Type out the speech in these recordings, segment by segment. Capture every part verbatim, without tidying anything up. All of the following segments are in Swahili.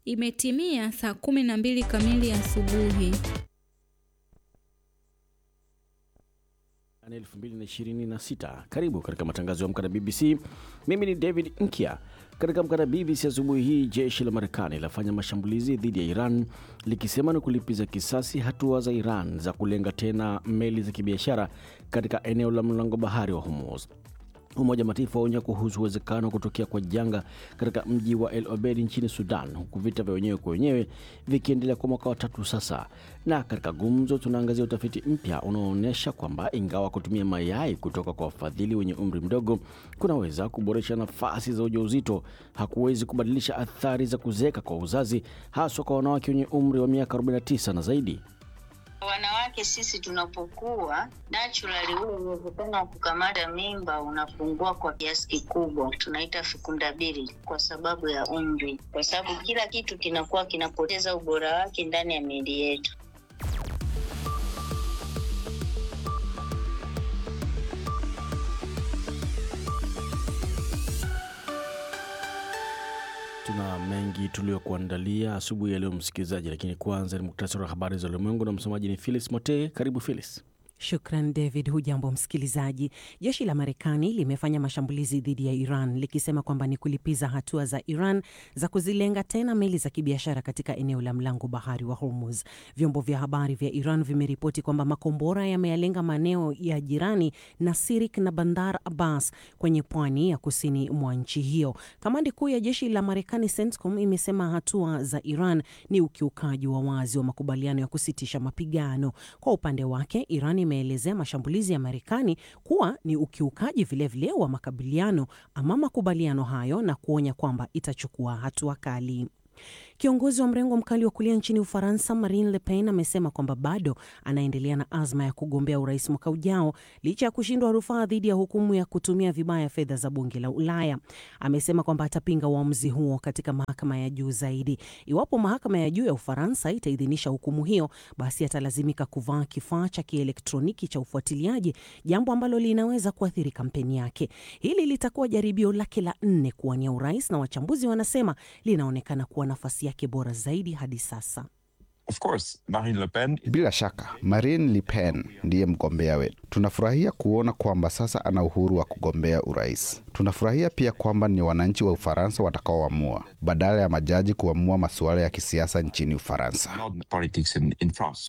Imetimia saa kumi na mbili kamili asubuhi. elfu mbili na ishirini na sita. Karibu katika matangazo ya Amka na B B C. Mimi ni David Nkia. Katika Amka na B B C asubuhi hii, jeshi la Marekani lafanya mashambulizi dhidi ya Iran likisema ni kulipiza kisasi hatua za Iran za kulenga tena meli za kibiashara katika eneo la mlango bahari wa Hormuz. Umoja wa Mataifa waonya kuhusu uwezekano kutokea kwa janga katika mji wa El Obeid nchini Sudan, huku vita vya wenyewe kwa wenyewe vikiendelea kwa mwaka wa tatu sasa. Na katika gumzo tunaangazia utafiti mpya unaoonyesha kwamba ingawa kutumia mayai kutoka kwa wafadhili wenye umri mdogo kunaweza kuboresha nafasi za ujauzito, hakuwezi kubadilisha athari za kuzeeka kwa uzazi, haswa kwa wanawake wenye umri wa miaka arobaini na tisa na zaidi. Wanawake sisi tunapokuwa naturally ule uwezekano wa kukamata mimba unapungua kwa kiasi kikubwa, tunaita fecundability, kwa sababu ya umri, kwa sababu kila kitu kinakuwa kinapoteza ubora wake ndani ya miili yetu. Tuna mengi tuliokuandalia asubuhi ya leo msikilizaji, lakini kwanza ni muktasari wa habari za ulimwengu na msomaji ni Phyllis Mote. Karibu Phyllis. Shukran David. Hujambo msikilizaji. Jeshi la Marekani limefanya mashambulizi dhidi ya Iran likisema kwamba ni kulipiza hatua za Iran za kuzilenga tena meli za kibiashara katika eneo la mlango bahari wa Hormuz. Vyombo vya habari vya Iran vimeripoti kwamba makombora yameyalenga maeneo ya jirani na Sirik na Bandar Abbas kwenye pwani ya kusini mwa nchi hiyo. Kamandi kuu ya jeshi la Marekani CENTCOM imesema hatua za Iran ni ukiukaji wa wazi wa makubaliano ya kusitisha mapigano. Kwa upande wake, Iran imeelezea mashambulizi ya Marekani kuwa ni ukiukaji vilevile wa makabiliano ama makubaliano hayo na kuonya kwamba itachukua hatua kali. Kiongozi wa mrengo mkali wa kulia nchini Ufaransa, Marine Le Pen, amesema kwamba bado anaendelea na azma ya kugombea urais mwaka ujao licha ya kushindwa rufaa dhidi ya hukumu ya kutumia vibaya fedha za bunge la Ulaya. Amesema kwamba atapinga uamuzi huo katika mahakama ya juu zaidi. Iwapo mahakama ya juu ya Ufaransa itaidhinisha hukumu hiyo, basi atalazimika kuvaa kifaa cha kielektroniki cha ufuatiliaji, jambo ambalo linaweza kuathiri kampeni yake. Hili litakuwa jaribio lake la nne kuwania urais, na wachambuzi wanasema linaonekana kuwa nafasi yake bora zaidi hadi sasa. Of course, Marine Le Pen. Bila shaka, Marine Le Pen ndiye mgombea wetu. Tunafurahia kuona kwamba sasa ana uhuru wa kugombea urais. Tunafurahia pia kwamba ni wananchi wa Ufaransa watakaoamua badala ya majaji kuamua masuala ya kisiasa nchini Ufaransa. Politics in, in France.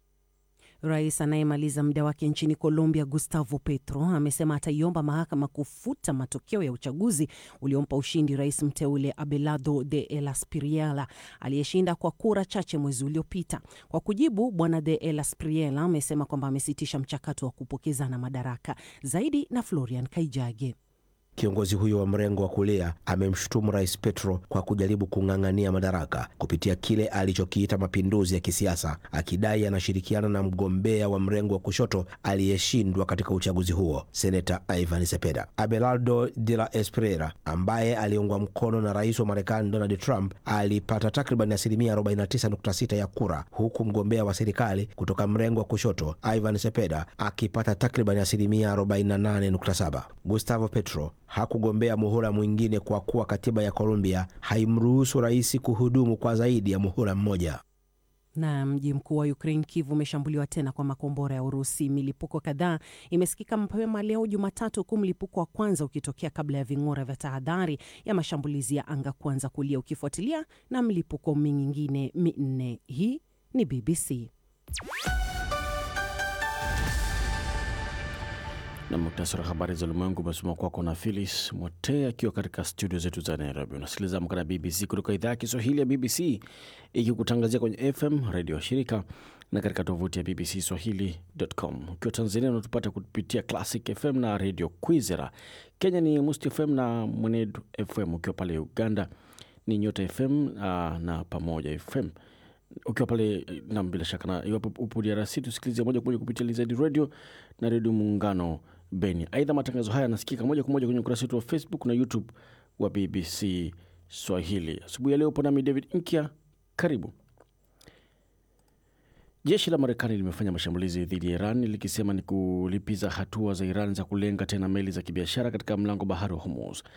Rais anayemaliza muda wake nchini Colombia, Gustavo Petro, amesema ataiomba mahakama kufuta matokeo ya uchaguzi uliompa ushindi rais mteule Abelardo de la Espriella aliyeshinda kwa kura chache mwezi uliopita. Kwa kujibu, bwana de la Espriella amesema kwamba amesitisha mchakato wa kupokezana madaraka. Zaidi na Florian Kaijage. Kiongozi huyo wa mrengo wa kulia amemshutumu Rais Petro kwa kujaribu kung'ang'ania madaraka kupitia kile alichokiita mapinduzi ya kisiasa, akidai anashirikiana na mgombea wa mrengo wa kushoto aliyeshindwa katika uchaguzi huo, Seneta Ivan Cepeda. Abelardo de la Espriella, ambaye aliungwa mkono na rais wa Marekani Donald Trump, alipata takriban asilimia arobaini na tisa nukta sita ya kura, huku mgombea wa serikali kutoka mrengo wa kushoto Ivan Cepeda akipata takriban asilimia arobaini na nane nukta saba. Gustavo Petro hakugombea muhula mwingine kwa kuwa katiba ya Colombia haimruhusu rais kuhudumu kwa zaidi ya muhula mmoja. Na mji mkuu wa Ukraine Kyiv umeshambuliwa tena kwa makombora ya Urusi. Milipuko kadhaa imesikika mapema leo Jumatatu, huku mlipuko wa kwanza ukitokea kabla ya ving'ora vya tahadhari ya mashambulizi ya anga kuanza kulia, ukifuatilia na mlipuko mingine minne. Hii ni B B C. Na muktasari wa habari za ulimwengu umesoma kwako na Phyllis Mote akiwa katika studio zetu za Nairobi. Unasikiliza Amka na B B C kutoka idhaa ya Kiswahili ya B B C, ikikutangazia kwenye F M radio shirika na katika tovuti ya b b c swahili dot com. Ukiwa Tanzania unatupata kupitia Classic F M na Radio Kwizera. Kenya ni Musti F M na Mwenedu F M. Ukiwa pale Uganda ni Nyota F M uh, na Pamoja F M. Ukiwa pale na bila shaka na iwapo upo D R C tusikilize moja kwa moja kupitia Lizard Radio na Radio Muungano Beni. Aidha, matangazo haya yanasikika moja kwa moja kwenye ukurasa wetu wa Facebook na YouTube wa B B C Swahili. Asubuhi ya leo upo nami David Nkia. Karibu. Jeshi la Marekani limefanya mashambulizi dhidi ya Iran likisema ni kulipiza hatua za Iran za kulenga tena meli za kibiashara katika mlango bahari wa Hormuz.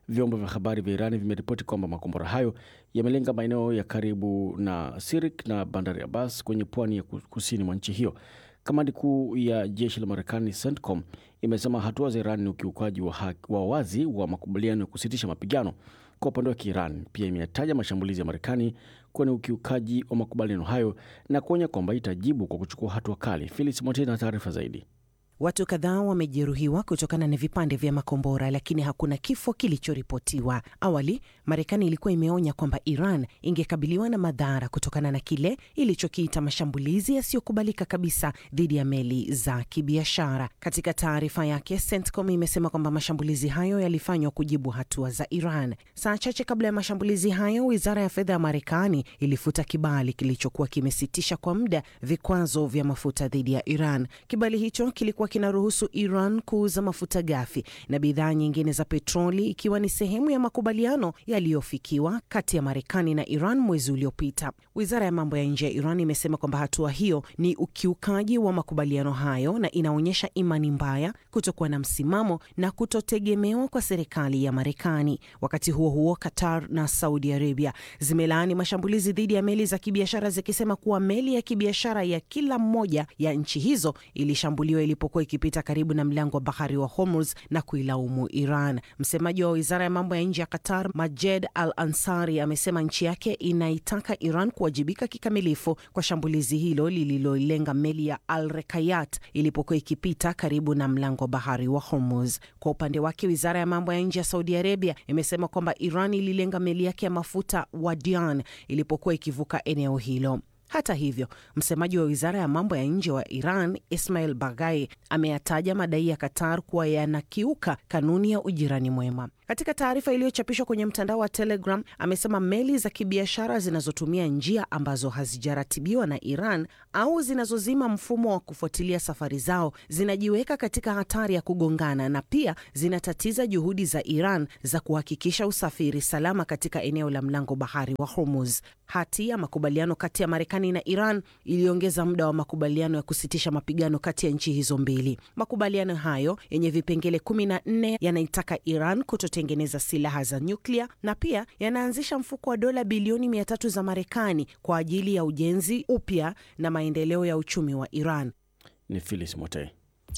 Vyombo vya habari vya Irani vimeripoti kwamba makombora hayo yamelenga maeneo ya karibu na Sirik na Bandari Abbas kwenye pwani ya kusini mwa nchi hiyo. Kamandi kuu ya jeshi la Marekani CENTCOM imesema hatua za Iran ni ukiukaji wa, wa wazi wa makubaliano ya kusitisha mapigano. Kwa upande wa Iran pia imetaja mashambulizi ya Marekani kuwa ni ukiukaji wa makubaliano hayo na kuonya kwamba itajibu kwa kuchukua hatua kali. Phyllis Mote na taarifa zaidi. Watu kadhaa wamejeruhiwa kutokana na vipande vya makombora, lakini hakuna kifo kilichoripotiwa. Awali, Marekani ilikuwa imeonya kwamba Iran ingekabiliwa na madhara kutokana na kile ilichokiita mashambulizi yasiyokubalika kabisa dhidi ya meli za kibiashara. Katika taarifa yake, CENTCOM imesema kwamba mashambulizi hayo yalifanywa kujibu hatua za Iran. Saa chache kabla ya mashambulizi hayo, Wizara ya Fedha ya Marekani ilifuta kibali kilichokuwa kimesitisha kwa muda vikwazo vya mafuta dhidi ya Iran. Kibali hicho kilikuwa kinaruhusu Iran kuuza mafuta ghafi na bidhaa nyingine za petroli, ikiwa ni sehemu ya makubaliano yaliyofikiwa kati ya Marekani na Iran mwezi uliopita. Wizara ya mambo ya nje ya Iran imesema kwamba hatua hiyo ni ukiukaji wa makubaliano hayo na inaonyesha imani mbaya, kutokuwa na msimamo na kutotegemewa kwa serikali ya Marekani. Wakati huo huo, Qatar na Saudi Arabia zimelaani mashambulizi dhidi ya meli za kibiashara, zikisema kuwa meli ya kibiashara ya kila mmoja ya nchi hizo ilishambuliwa ilipokuwa ikipita karibu na mlango wa bahari wa Hormuz na kuilaumu Iran. Msemaji wa Wizara ya mambo ya nje ya Qatar, Majed Al-Ansari, amesema nchi yake inaitaka Iran kuwajibika kikamilifu kwa shambulizi hilo lililolenga meli ya Al-Rekayat ilipokuwa ikipita karibu na mlango wa bahari wa Hormuz. Kwa upande wake, Wizara ya mambo ya nje ya Saudi Arabia imesema kwamba Iran ililenga meli yake ya mafuta Wadian ilipokuwa ikivuka eneo hilo. Hata hivyo, msemaji wa Wizara ya mambo ya nje wa Iran, Ismail Baghai, ameyataja madai ya Qatar kuwa yanakiuka kanuni ya ujirani mwema. Katika taarifa iliyochapishwa kwenye mtandao wa Telegram, amesema meli za kibiashara zinazotumia njia ambazo hazijaratibiwa na Iran au zinazozima mfumo wa kufuatilia safari zao zinajiweka katika hatari ya kugongana na pia zinatatiza juhudi za Iran za kuhakikisha usafiri salama katika eneo la mlango bahari wa Hormuz. Hati ya makubaliano kati ya Marekani na Iran iliongeza muda wa makubaliano ya kusitisha mapigano kati ya nchi hizo mbili. Makubaliano hayo yenye vipengele kumi na nne yanaitaka Iran kutotengeneza silaha za nyuklia na pia yanaanzisha mfuko wa dola bilioni mia tatu za Marekani kwa ajili ya ujenzi upya na maendeleo ya uchumi wa Iran. Ni Phyllis Mote.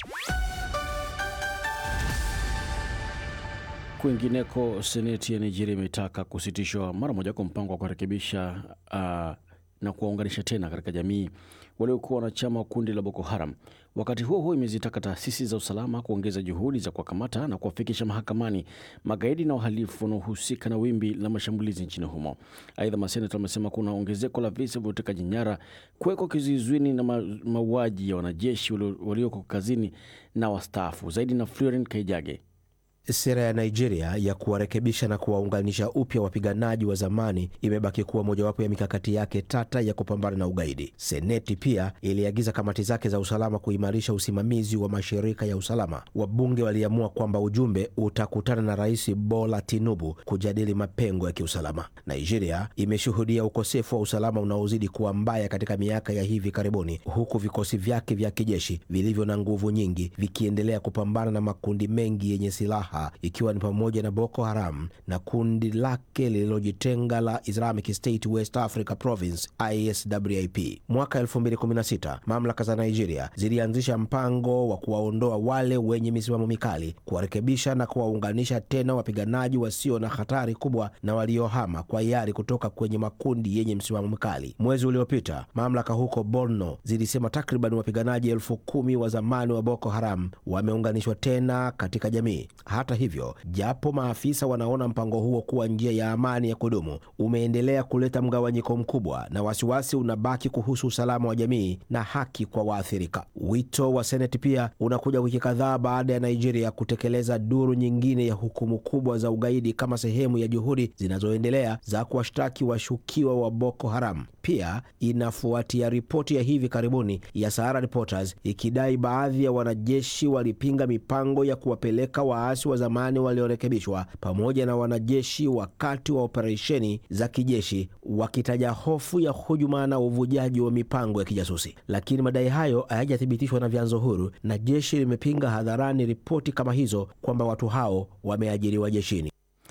Kwingineko, Seneti ya Nigeria imetaka kusitishwa mara moja kwa mpango wa kurekebisha uh, na kuwaunganisha tena katika jamii waliokuwa wanachama wa kundi la Boko Haram. Wakati huo huo, imezitaka taasisi za usalama kuongeza juhudi za kuwakamata na kuwafikisha mahakamani magaidi na wahalifu wanaohusika na wimbi la mashambulizi nchini humo. Aidha, maseneta wamesema kuna ongezeko la visa vya utekaji nyara, kuwekwa kizuizini na mauaji ya wanajeshi walioko kazini na wastaafu. Zaidi na Florent Kaijage. Sera ya Nigeria ya kuwarekebisha na kuwaunganisha upya wapiganaji wa zamani imebaki kuwa mojawapo ya mikakati yake tata ya kupambana na ugaidi. Seneti pia iliagiza kamati zake za usalama kuimarisha usimamizi wa mashirika ya usalama. Wabunge waliamua kwamba ujumbe utakutana na Rais Bola Tinubu kujadili mapengo ya kiusalama. Nigeria imeshuhudia ukosefu wa usalama unaozidi kuwa mbaya katika miaka ya hivi karibuni, huku vikosi vyake vya kijeshi vilivyo na nguvu nyingi vikiendelea kupambana na makundi mengi yenye silaha, ikiwa ni pamoja na Boko Haram na kundi lake lililojitenga la Islamic State West Africa Province I S W A P. Mwaka elfu mbili kumi na sita, mamlaka za Nigeria zilianzisha mpango wa kuwaondoa wale wenye misimamo mikali, kuwarekebisha na kuwaunganisha tena wapiganaji wasio na hatari kubwa na waliohama kwa hiari kutoka kwenye makundi yenye msimamo mkali. Mwezi uliopita, mamlaka huko Borno zilisema takriban wapiganaji elfu kumi wa zamani wa Boko Haram wameunganishwa tena katika jamii. Hata hivyo, japo maafisa wanaona mpango huo kuwa njia ya amani ya kudumu, umeendelea kuleta mgawanyiko mkubwa na wasiwasi unabaki kuhusu usalama wa jamii na haki kwa waathirika. Wito wa Seneti pia unakuja wiki kadhaa baada ya Nigeria kutekeleza duru nyingine ya hukumu kubwa za ugaidi kama sehemu ya juhudi zinazoendelea za kuwashtaki washukiwa wa Boko Haram. Pia inafuatia ripoti ya hivi karibuni ya Sahara Reporters ikidai baadhi ya wanajeshi walipinga mipango ya kuwapeleka waasi wa zamani waliorekebishwa pamoja na wanajeshi wakati wa operesheni za kijeshi, wakitaja hofu ya hujuma na uvujaji wa mipango ya kijasusi. Lakini madai hayo hayajathibitishwa na vyanzo huru na jeshi limepinga hadharani ripoti kama hizo kwamba watu hao wameajiriwa jeshini.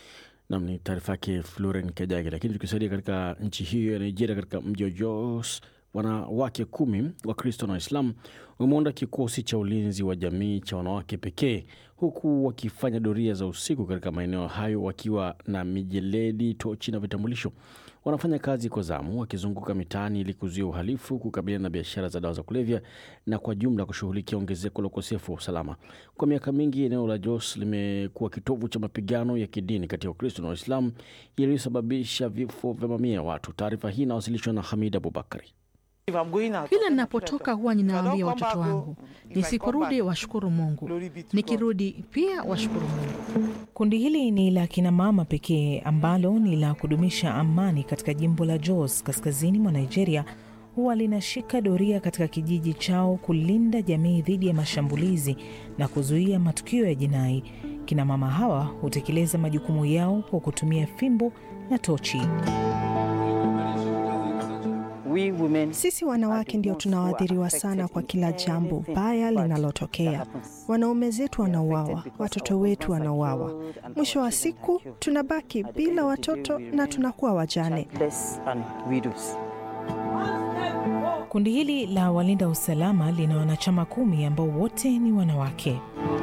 Nam ni taarifa yake Floren Kejage. Lakini tukisalia katika nchi hiyo ya Nigeria, katika mji wa Jos, wanawake kumi wa Kristo na Waislamu wameunda kikosi cha ulinzi wa jamii cha wanawake pekee, huku wakifanya doria za usiku katika maeneo hayo wakiwa na mijeledi, tochi na vitambulisho. Wanafanya kazi kwa zamu, wakizunguka mitaani ili kuzuia uhalifu, kukabiliana na biashara za dawa za kulevya na kwa jumla kushughulikia ongezeko la ukosefu wa usalama. Kwa miaka mingi eneo la Jos limekuwa kitovu cha mapigano ya kidini kati ya Wakristo na Waislamu yaliyosababisha vifo vya mamia ya watu. Taarifa hii inawasilishwa na Hamida Abubakari. Kila ninapotoka huwa ninawaambia watoto wangu, nisiporudi washukuru Mungu, nikirudi pia washukuru Mungu. Kundi hili ni la kina mama pekee ambalo ni la kudumisha amani katika jimbo la Jos kaskazini mwa Nigeria. Huwa linashika doria katika kijiji chao kulinda jamii dhidi ya mashambulizi na kuzuia matukio ya jinai. Kina mama hawa hutekeleza majukumu yao kwa kutumia fimbo na tochi. Sisi wanawake ndio tunaoathiriwa sana kwa kila jambo baya linalotokea. Wanaume zetu wanauawa, watoto wetu wanauawa. Mwisho wa siku tunabaki bila watoto na tunakuwa wajane. Kundi hili la walinda usalama lina wanachama kumi ambao wote ni wanawake.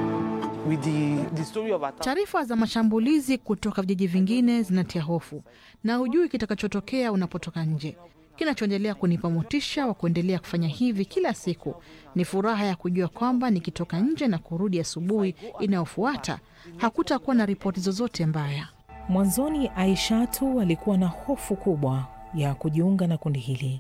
Taarifa za mashambulizi kutoka vijiji vingine zinatia hofu na hujui kitakachotokea unapotoka nje. Kinachoendelea kunipa motisha wa kuendelea kufanya hivi kila siku ni furaha ya kujua kwamba nikitoka nje na kurudi asubuhi inayofuata hakutakuwa na ripoti zozote mbaya. Mwanzoni Aishatu alikuwa na hofu kubwa ya kujiunga na kundi hili.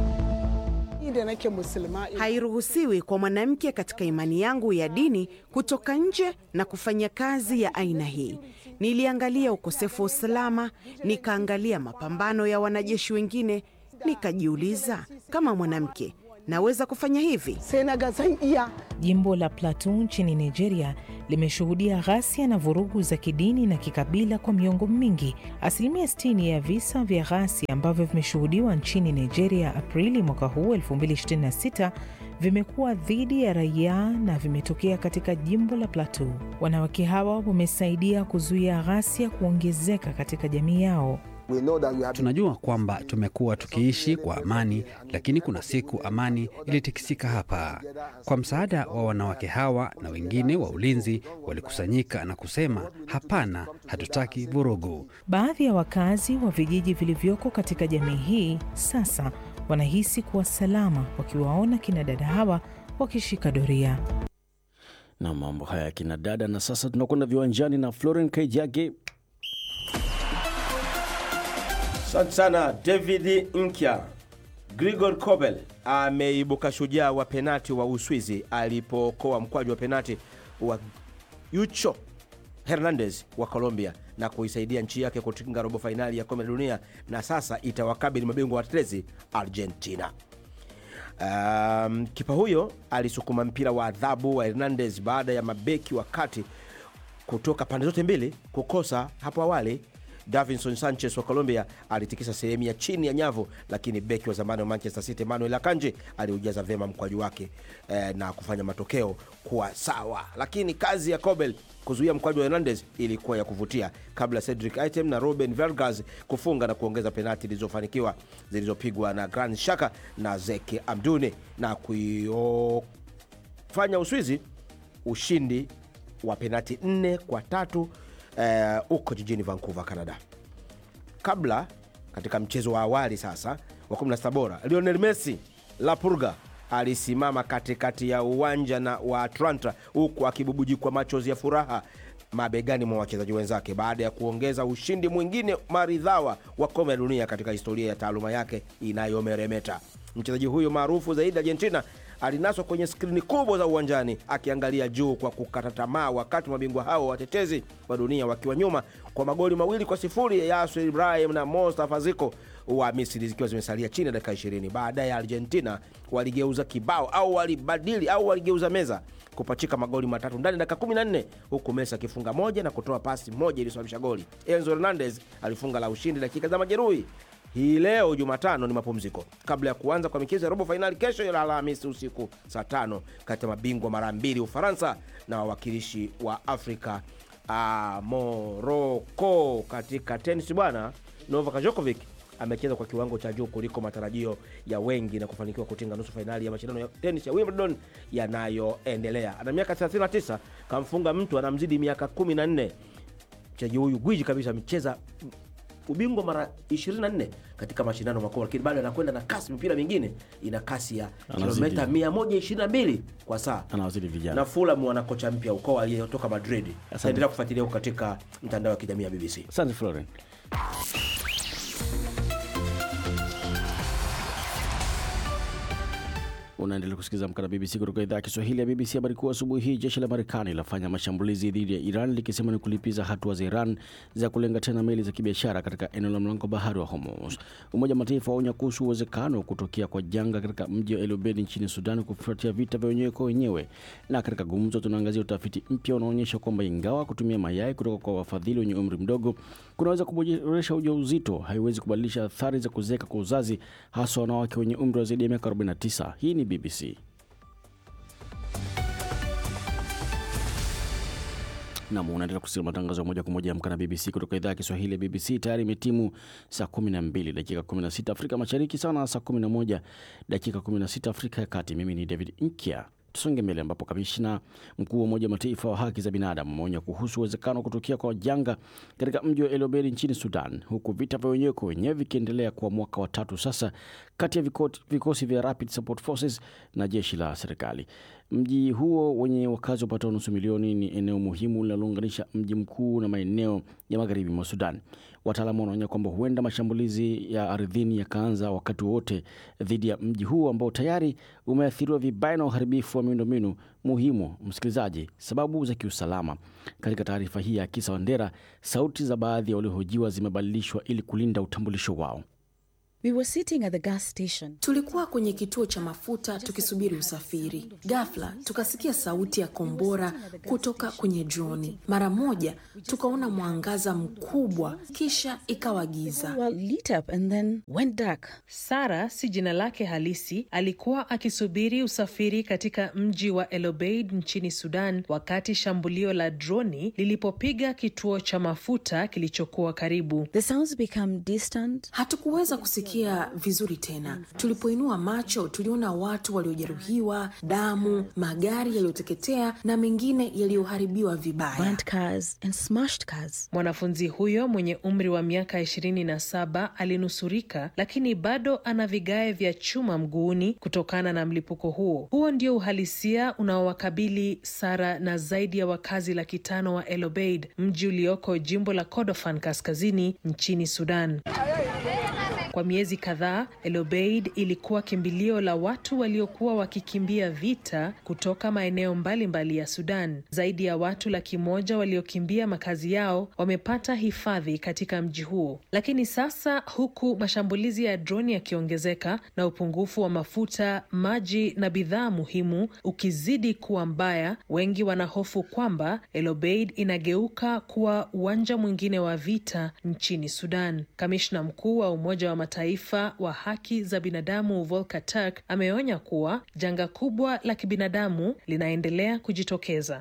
Hairuhusiwi kwa mwanamke katika imani yangu ya dini kutoka nje na kufanya kazi ya aina hii. Niliangalia ukosefu wa usalama, nikaangalia mapambano ya wanajeshi wengine, nikajiuliza kama mwanamke naweza kufanya hivi? Jimbo la Plateau nchini Nigeria limeshuhudia ghasia na vurugu za kidini na kikabila kwa miongo mingi. Asilimia sitini ya visa vya ghasia ambavyo vimeshuhudiwa nchini Nigeria Aprili mwaka huu elfu mbili ishirini na sita vimekuwa dhidi ya raia na vimetokea katika jimbo la Plateau. Wanawake hawa wamesaidia kuzuia ghasia kuongezeka katika jamii yao. Tunajua kwamba tumekuwa tukiishi kwa amani, lakini kuna siku amani ilitikisika hapa. Kwa msaada wa wanawake hawa na wengine wa ulinzi walikusanyika na kusema, hapana, hatutaki vurugu. Baadhi ya wakazi wa vijiji vilivyoko katika jamii hii sasa wanahisi kuwa salama wakiwaona kina dada hawa wakishika doria. Na mambo haya kina dada, na sasa tunakwenda viwanjani na Floren Kejage. Asante sana David Nkya. Grigor Kobel ameibuka shujaa wa penati wa Uswizi alipokoa mkwaju wa penati wa Yucho Hernandez wa Colombia na kuisaidia nchi yake kutinga robo finali ya kombe la dunia, na sasa itawakabili mabingwa watetezi Argentina. Um, kipa huyo alisukuma mpira wa adhabu wa Hernandez baada ya mabeki wa kati kutoka pande zote mbili kukosa hapo awali. Davinson Sanchez wa Colombia alitikisa sehemu ya chini ya nyavu, lakini beki wa zamani wa Manchester City Manuel Akanji aliujaza vema mkwaju wake eh, na kufanya matokeo kuwa sawa. Lakini kazi ya Kobel kuzuia mkwaju wa Hernandez ilikuwa ya kuvutia kabla Cedric Item na Ruben Vargas kufunga na kuongeza penalti zilizofanikiwa zilizopigwa na Granit Xhaka na Zeki Amduni na kuifanya Uswizi ushindi wa penalti nne kwa tatu Uh, uko jijini Vancouver, Canada. Kabla katika mchezo wa awali sasa wa kumi na sita bora, Lionel Messi La Purga alisimama katikati ya uwanja na wa Atlanta huku akibubujikwa machozi ya furaha mabegani mwa wachezaji wenzake baada ya kuongeza ushindi mwingine maridhawa wa kombe la dunia katika historia ya taaluma yake inayomeremeta. Mchezaji huyo maarufu zaidi Argentina alinaswa kwenye skrini kubwa za uwanjani akiangalia juu kwa kukata tamaa, wakati mabingwa hao watetezi wa dunia wakiwa nyuma kwa magoli mawili kwa sifuri ya Yasser Ibrahim na Mustafa Ziko wa Misri zikiwa zimesalia chini ya dakika ishirini. Baadaye Argentina waligeuza kibao au walibadili au waligeuza meza kupachika magoli matatu ndani dakika kumi na nne, huku Messi akifunga moja na kutoa pasi moja iliyosababisha goli. Enzo Hernandez alifunga la ushindi dakika za majeruhi. Hii leo Jumatano ni mapumziko kabla ya kuanza kwa michezo ya robo finali kesho ya Alhamisi usiku saa tano kati ya mabingwa mara mbili Ufaransa na wawakilishi wa Afrika uh, Morocco. Katika tennis bwana, Novak Djokovic amecheza kwa kiwango cha juu kuliko matarajio ya wengi na kufanikiwa kutinga nusu fainali ya mashindano ya tennis ya Wimbledon yanayoendelea. Ana miaka thelathini na tisa, kamfunga mtu anamzidi miaka kumi na nne. Mchezaji huyu gwiji kabisa amecheza ubingwa mara ishirini na nne katika mashindano makubwa, lakini bado anakwenda na kasi. Mpira mingine ina kasi ya kilomita mia moja ishirini na mbili kwa saa. Anawazidi vijana. Na Fulham wana kocha mpya ukoo aliyetoka Madrid. Endelea kufuatilia huko katika mtandao wa kijamii ya B B C. Asante Florent. Unaendelea kusikiliza Amka na B B C kutoka idhaa ya Kiswahili ya B B C. Habari kuu asubuhi hii, jeshi la Marekani lafanya mashambulizi dhidi ya Iran likisema ni kulipiza hatua za Iran za kulenga tena meli za kibiashara katika eneo la mlango bahari wa Hormuz. Umoja wa Mataifa waonya kuhusu uwezekano wa kutokea kwa janga katika mji wa El Obeid nchini Sudan kufuatia vita vya wenyewe kwa wenyewe. Na katika gumzo tunaangazia utafiti mpya unaonyesha kwamba ingawa kutumia mayai kutoka kwa wafadhili wenye umri mdogo kunaweza kuboresha ujauzito, haiwezi kubadilisha athari za kuzeeka kwa uzazi, hasa wanawake wenye umri wa zaidi ya miaka arobaini na tisa. Hii ni B B C. Na munaendelea kusikiliza matangazo moja kwa moja Amka na B B C kutoka idhaa ya Kiswahili ya B B C. Tayari imetimu saa kumi na mbili dakika kumi na sita Afrika Mashariki, sawa na saa kumi na moja dakika kumi na sita Afrika ya Kati. Mimi ni David Inkia. Tusonge mbele ambapo kamishna mkuu wa Umoja wa Mataifa wa haki za binadamu ameonya kuhusu uwezekano kutokea kwa janga katika mji wa El Obeid nchini Sudan, huku vita vya wenyewe kwa wenyewe vikiendelea kwa mwaka wa tatu sasa kati ya vikosi vya Rapid Support Forces na jeshi la serikali. Mji huo wenye wakazi wapatao nusu milioni ni eneo muhimu linalounganisha mji mkuu na maeneo ya magharibi mwa Sudan. Wataalamu wanaonya kwamba huenda mashambulizi ya ardhini yakaanza wakati wote dhidi ya mji huo ambao tayari umeathiriwa vibaya na uharibifu wa miundombinu muhimu. Msikilizaji, sababu za kiusalama. Katika taarifa hii ya Kisa Wandera, sauti za baadhi ya waliohojiwa zimebadilishwa ili kulinda utambulisho wao. We were sitting at the gas station. Tulikuwa kwenye kituo cha mafuta tukisubiri usafiri. Ghafla tukasikia sauti ya kombora kutoka kwenye droni. Mara moja tukaona mwangaza mkubwa, kisha ikawa giza. Well, lit up and then went dark. Sara, si jina lake halisi, alikuwa akisubiri usafiri katika mji wa El Obeid nchini Sudan wakati shambulio la droni lilipopiga kituo cha mafuta kilichokuwa karibu. The sounds became distant. Hatukuweza kusikia vizuri tena. Tulipoinua macho tuliona watu waliojeruhiwa, damu, magari yaliyoteketea na mengine yaliyoharibiwa vibaya. Burnt cars and smashed cars. Mwanafunzi huyo mwenye umri wa miaka ishirini na saba alinusurika, lakini bado ana vigae vya chuma mguuni kutokana na mlipuko huo. Huo ndio uhalisia unaowakabili Sara na zaidi ya wakazi laki tano wa El Obeid, mji ulioko jimbo la Kordofan kaskazini nchini Sudan. Kwa miezi kadhaa, El Obeid ilikuwa kimbilio la watu waliokuwa wakikimbia vita kutoka maeneo mbalimbali mbali ya Sudan. Zaidi ya watu laki moja waliokimbia makazi yao wamepata hifadhi katika mji huo. Lakini sasa, huku mashambulizi ya droni yakiongezeka na upungufu wa mafuta, maji na bidhaa muhimu ukizidi kuwa mbaya, wengi wanahofu kwamba El Obeid inageuka kuwa uwanja mwingine wa vita nchini Sudan. Kamishna mkuu wa Umoja wa Mataifa wa haki za binadamu Volker Turk ameonya kuwa janga kubwa la kibinadamu linaendelea kujitokeza.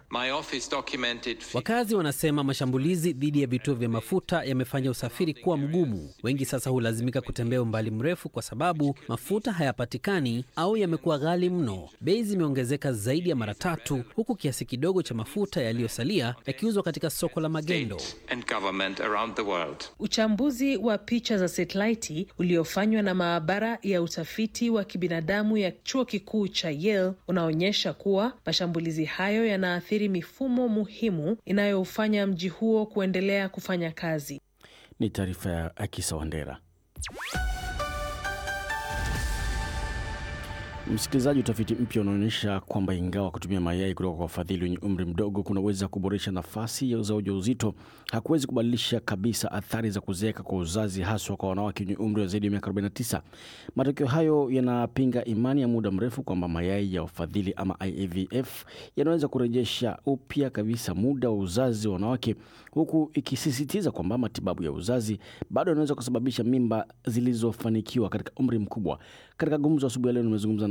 Wakazi wanasema mashambulizi dhidi ya vituo vya mafuta yamefanya usafiri kuwa mgumu. Wengi sasa hulazimika kutembea umbali mrefu kwa sababu mafuta hayapatikani au yamekuwa ghali mno. Bei zimeongezeka zaidi ya mara tatu, huku kiasi kidogo cha mafuta yaliyosalia yakiuzwa katika soko la magendo. Uchambuzi wa picha za satellite uliofanywa na maabara ya utafiti wa kibinadamu ya chuo kikuu cha Yale unaonyesha kuwa mashambulizi hayo yanaathiri mifumo muhimu inayofanya mji huo kuendelea kufanya kazi. Ni taarifa ya Akisa Wandera. Msikilizaji, utafiti mpya unaonyesha kwamba ingawa kutumia mayai kutoka kwa wafadhili wenye umri mdogo kunaweza kuboresha nafasi ya ujauzito, hakuwezi kubadilisha kabisa athari za kuzeeka kwa uzazi, haswa kwa wanawake wenye umri wa zaidi ya miaka arobaini na tisa. Matokeo hayo yanapinga imani ya muda mrefu kwamba mayai ya wafadhili ama I A V F yanaweza kurejesha upya kabisa muda wa uzazi wa wanawake, huku ikisisitiza kwamba matibabu ya uzazi bado yanaweza kusababisha mimba zilizofanikiwa katika umri mkubwa. Katika gumzo asubuhi leo nimezungumza na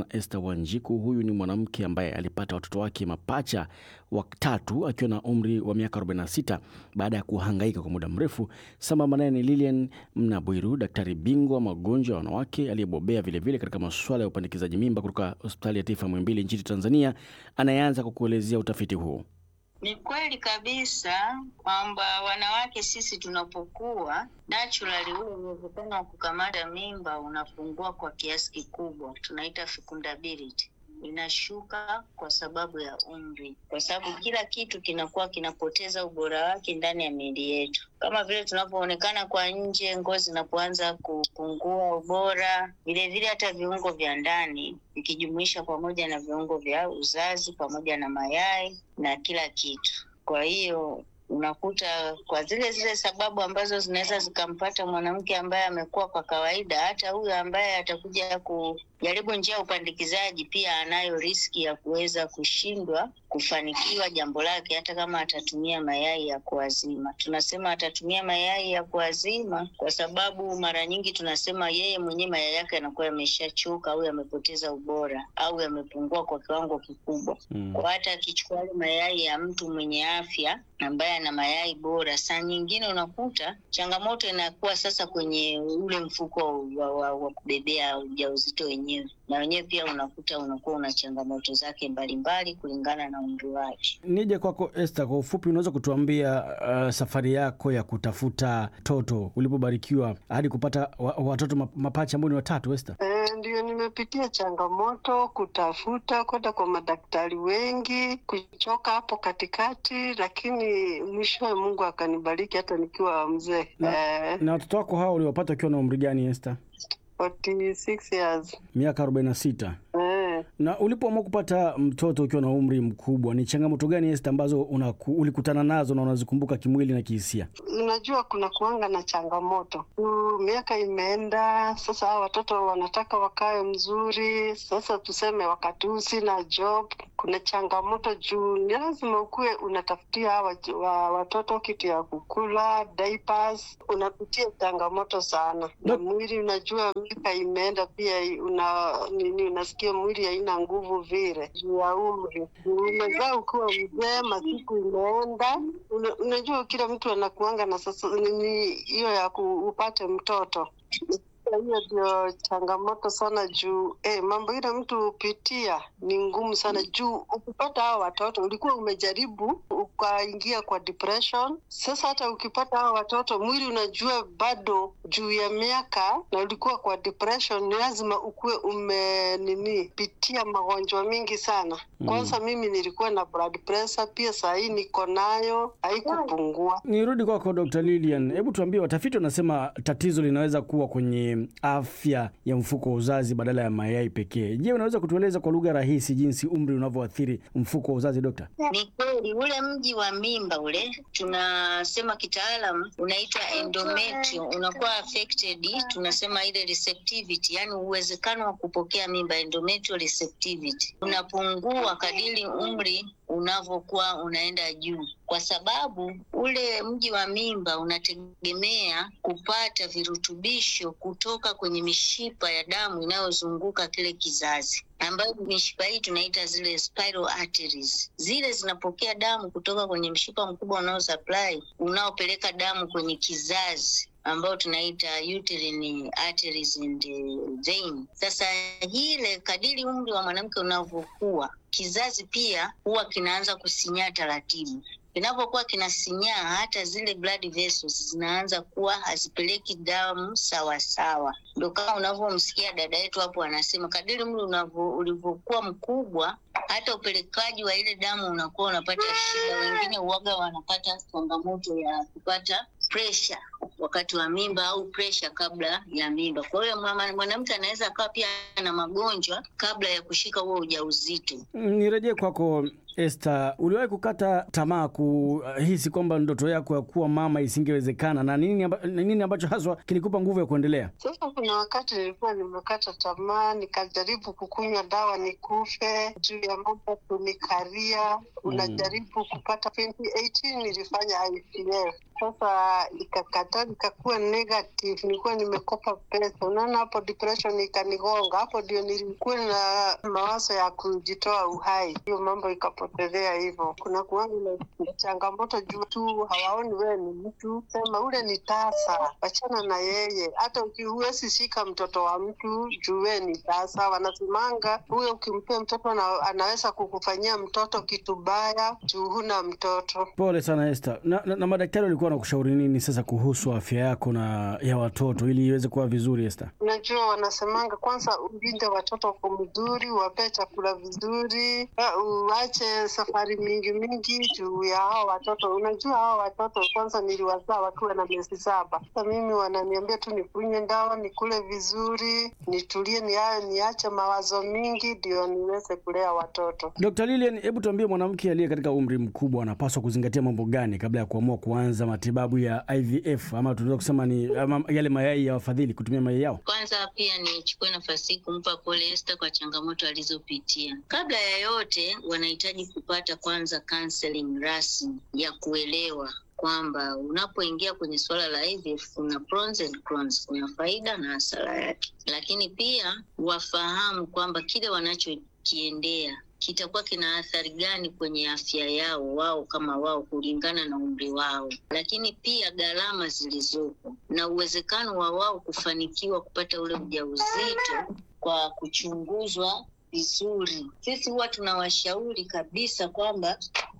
na Esther Wanjiku. Huyu ni mwanamke ambaye alipata watoto wake mapacha watatu akiwa na umri wa miaka arobaini na sita baada ya kuhangaika kwa muda mrefu. Sambamba naye ni Lilian Mnabwiru, daktari bingwa magonjwa ya wanawake aliyebobea vile vile katika masuala ya upandikizaji mimba kutoka Hospitali ya Taifa Muhimbili nchini Tanzania, anayeanza kwa kuelezea utafiti huo. Ni kweli kabisa kwamba wanawake sisi tunapokuwa naturally ule uwezekano wa kukamata mimba unafungua kwa kiasi kikubwa, tunaita fecundability. Inashuka kwa sababu ya umri, kwa sababu kila kitu kinakuwa kinapoteza ubora wake ndani ya miili yetu. Kama vile tunapoonekana kwa nje, ngozi inapoanza kupungua ubora, vile vile hata viungo vya ndani vikijumuisha pamoja na viungo vya uzazi pamoja na mayai na kila kitu. Kwa hiyo unakuta kwa zile zile sababu ambazo zinaweza zikampata mwanamke ambaye amekuwa kwa kawaida, hata huyo ambaye atakuja kujaribu njia ya upandikizaji pia anayo riski ya kuweza kushindwa kufanikiwa jambo lake, hata kama atatumia mayai ya kuazima. Tunasema atatumia mayai ya kuazima kwa sababu mara nyingi tunasema yeye mwenyewe mayai yake yanakuwa yameshachoka au yamepoteza ubora au yamepungua kwa kiwango kikubwa. Mm. Kwa hata akichukua mayai ya mtu mwenye afya ambaye ana mayai bora, saa nyingine unakuta changamoto inakuwa sasa kwenye ule mfuko wa, wa, wa kubebea ujauzito wenyewe, na wenyewe pia unakuta unakuwa una changamoto zake mbalimbali kulingana na umri wake. Nije kwako Esther, kwa ufupi unaweza kutuambia uh, safari yako ya kutafuta toto ulipobarikiwa hadi kupata watoto mapacha ambao ni watatu, Esther? Eh, ndio nimepitia changamoto kutafuta kwenda kwa madaktari wengi, kuchoka hapo katikati, lakini mwisho Mungu akanibariki hata nikiwa mzee. Na, eh, na watoto wako hao uliwapata ukiwa na umri gani, Esther? forty-six years. Miaka arobaini na sita. Eh. Na ulipoamua kupata mtoto ukiwa na umri mkubwa, ni changamoto gani Esther ambazo unaku, ulikutana nazo na unazikumbuka kimwili na kihisia? Unajua kuna kuanga na changamoto. Uh, miaka imeenda, sasa hawa watoto wanataka wakae mzuri. Sasa tuseme wakati huu sina job, kuna changamoto juu ni lazima ukue unatafutia hawa wa, watoto kitu ya kukula, diapers. Unapitia changamoto sana. Na mwili unajua miaka imeenda pia una nini, unasikia mwili haina nguvu vile juu ya umri. Unazaa ukiwa mzee, masiku imeenda. Una, unajua kila mtu anakuanga na sasa nini hiyo ya kupata mtoto. Hiyo ndio changamoto sana juu eh, mambo ile mtu upitia ni ngumu sana juu ukipata hao watoto ulikuwa umejaribu ukaingia kwa depression. Sasa hata ukipata hao watoto mwili unajua bado juu ya miaka na ulikuwa kwa depression, ni lazima ukue ume nini pitia magonjwa mingi sana. Kwanza mm. mimi nilikuwa na blood pressure pia, saa hii niko nayo haikupungua. Nirudi kwako Doctor Lilian, hebu tuambie, watafiti wanasema tatizo linaweza kuwa kwenye afya ya mfuko wa uzazi badala ya mayai pekee. Je, unaweza kutueleza kwa lugha rahisi jinsi umri unavyoathiri mfuko wa uzazi, Dokta? Ni kweli ule mji wa mimba ule tunasema kitaalamu unaitwa endometrium unakuwa affected. Tunasema ile receptivity, yani uwezekano wa kupokea mimba, endometrial receptivity, unapungua kadiri umri unavyokuwa unaenda juu, kwa sababu ule mji wa mimba unategemea kupata virutubisho kutoka kwenye mishipa ya damu inayozunguka kile kizazi, ambayo mishipa hii tunaita zile spiral arteries. Zile zinapokea damu kutoka kwenye mshipa mkubwa unaosupply unaopeleka damu kwenye kizazi, ambao tunaita uterine arteries and vein. Sasa hile kadiri umri wa mwanamke unavyokuwa, kizazi pia huwa kinaanza kusinyaa taratibu. Kinapokuwa kinasinyaa, hata zile blood vessels zinaanza kuwa hazipeleki damu sawa sawa. Ndio kama unavyomsikia dada yetu hapo anasema kadiri umri ulivyokuwa mkubwa, hata upelekaji wa ile damu unakuwa unapata shida. Wengine uoga wanapata changamoto ya kupata pressure wakati wa mimba au pressure kabla ya mimba. Kwa hiyo mwanamke anaweza akawa pia na magonjwa kabla ya kushika huo ujauzito. Nirejee kwako Esther, uliwahi kukata tamaa kuhisi kwamba ndoto yako ya kuwa mama isingewezekana, na nini amba, nini ambacho haswa kilikupa nguvu ya kuendelea? Sasa kuna wakati nilikuwa nimekata tamaa, nikajaribu kukunywa dawa nikufe juu ya mambo kunikaria. Unajaribu kupata twenty eighteen nilifanya I V F. sasa ikakataa, ikakuwa negative. Nilikuwa nimekopa pesa, unaona hapo depression ikanigonga. Hapo ndio nilikuwa na mawazo ya kujitoa uhai, hiyo mambo ikapotelea hivyo. Kuna kuangu na changamoto juu tu hawaoni wewe ni mtu, sema ule ni tasa, achana na yeye. Hata ukihuwezi shika mtoto wa mtu juu wewe ni tasa, wanasimanga huyo ukimpea mtoto na anaweza kukufanyia mtoto kitu baya juu huna mtoto. Pole sana Esther. Na, na, na madaktari walikuwa wanakushauri nini sasa kuhusu afya yako na ya watoto ili iweze kuwa vizuri Esther? Unajua wanasemanga kwanza ulinde watoto kwa mzuri, wape chakula vizuri, uache safari mingi mingi juu ya hao watoto. Unajua hao watoto kwanza niliwazaa wakiwa na miezi saba. Sasa mimi wananiambia tu nikunywe dawa, nikule vizuri, nitulie, ni niache mawazo mingi ndio niweze kulea watoto. Doctor Lilian, hebu tuambie mwanamke aliye katika umri mkubwa anapaswa kuzingatia mambo gani kabla ya kuamua kuanza matibabu ya I V F, ama tunaweza kusema ni ama yale mayai ya wafadhili, kutumia mayai yao? Kwanza pia nichukue nafasi kumpa pole Esther kwa changamoto alizopitia. Kabla ya yote wanahitaji kupata kwanza counseling rasmi ya kuelewa kwamba unapoingia kwenye swala la I V F kuna pros and cons, kuna faida na hasara yake. Lakini pia wafahamu kwamba kile wanachokiendea kitakuwa kina athari gani kwenye afya yao wao kama wao kulingana na umri wao. Lakini pia gharama zilizopo na uwezekano wa wao kufanikiwa kupata ule ujauzito kwa kuchunguzwa vizuri. Sisi huwa tunawashauri kabisa kwamba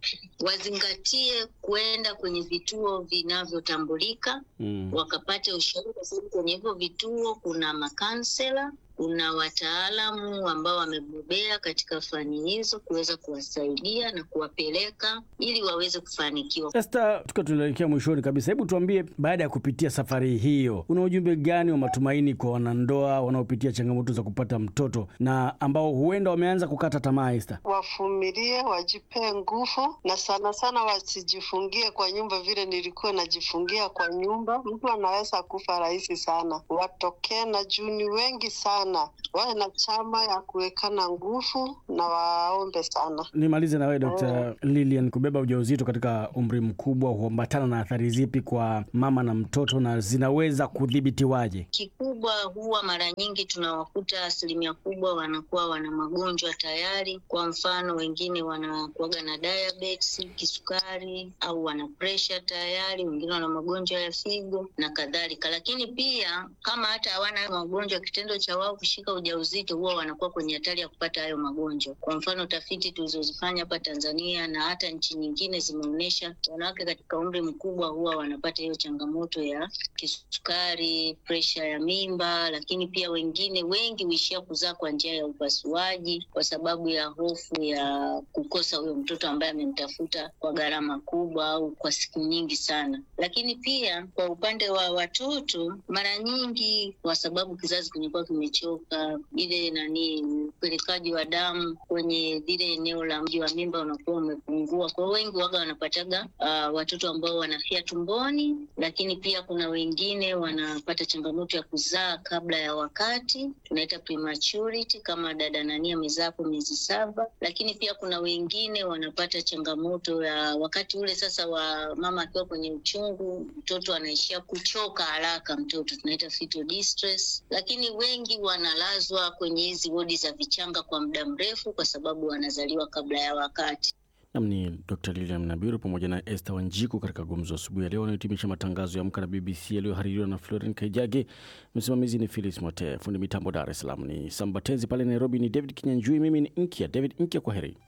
wazingatie kuenda kwenye vituo vinavyotambulika, mm. wakapate ushauri, kwa sababu kwenye hivyo vituo kuna makansela, kuna wataalamu ambao wamebobea katika fani hizo kuweza kuwasaidia na kuwapeleka ili waweze kufanikiwa. Esther, tukielekea mwishoni kabisa, hebu tuambie baada ya kupitia safari hiyo, una ujumbe gani wa matumaini kwa wanandoa wanaopitia changamoto za kupata mtoto na ambao huenda wameanza kukata tamaa Esther? Wavumilie, wajipe nguvu na sana sana wasijifungie kwa nyumba vile nilikuwa najifungia kwa nyumba. Mtu anaweza kufa rahisi sana. Watokee na juni wengi sana. Wawe na chama ya kuwekana nguvu na waombe sana. Nimalize na wewe Doctor Lilian, kubeba ujauzito katika umri mkubwa huambatana na athari zipi kwa mama na mtoto na zinaweza kudhibitiwaje? Kikubwa huwa mara nyingi tunawakuta asilimia kubwa wanakuwa wana magonjwa tayari. Kwa mfano wengine wanakuwa na diabetes, kisukari, au wana pressure tayari, wengine wana magonjwa ya figo na kadhalika. Lakini pia kama hata hawana magonjwa, kitendo cha wao kushika ujauzito huwa wanakuwa kwenye hatari ya kupata hayo magonjwa. Kwa mfano tafiti tulizozifanya hapa Tanzania na hata nchi nyingine zimeonyesha wanawake katika umri mkubwa huwa wanapata hiyo changamoto ya kisukari, pressure ya mimba, lakini pia wengine wengi huishia kuzaa kwa njia ya upasuaji kwa sababu ya hofu ya kukosa huyo mtoto ambaye amemtafuta kwa gharama kubwa au kwa siku nyingi sana. Lakini pia kwa upande wa watoto mara nyingi kwa sababu kizazi kimekuwa kimechoka, ile nani upelekaji wa damu kwenye ile eneo la mji wa mimba unakuwa umepungua. Kwa wengi waga wanapataga uh, watoto ambao wanafia tumboni, lakini pia kuna wengine wanapata changamoto ya kuzaa kabla ya wakati, tunaita prematurity, kama dada nani amezaa kwa miezi saba. Lakini pia kuna wengine wanapata changamoto ya wakati ule sasa wa mama akiwa kwenye uchungu, mtoto anaishia kuchoka haraka, mtoto tunaita fetal distress. Lakini wengi wanalazwa kwenye hizi wodi za vichanga kwa muda mrefu kwa sababu wanazaliwa kabla ya wakati. Namni Doctor Lilian Nabiru pamoja na Esther Wanjiku katika gumzo asubuhi ya leo. Wanahitimisha matangazo ya Amka na B B C yaliyohaririwa na Floren Kaijage. Msimamizi ni Phyllis Mote, fundi mitambo Dar es Salaam ni Sambatenzi, pale Nairobi ni David Kinyanjui, mimi ni Inkia David Inkia, kwa heri.